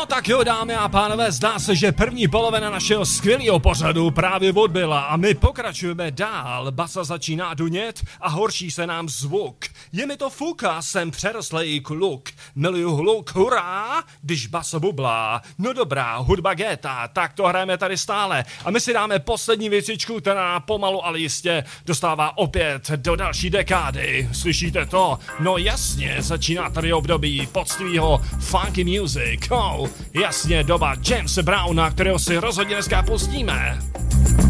No tak jo, dámy a pánové, zdá se, že první polovina našeho skvělého pořadu právě odbyla a my pokračujeme dál. Basa začíná dunět a horší se nám zvuk. Je mi to fuka, jsem přerostlej kluk. Miluju hluk, hurá, když basa bublá. No dobrá, hudba géta, tak to hrajeme tady stále. A my si dáme poslední věcičku, která pomalu, ale jistě dostává opět do další dekády. Slyšíte to? No jasně, začíná tady období poctivýho funky music. Oh, jasně, doba Jamesa Browna, kterého si rozhodně dneska pustíme.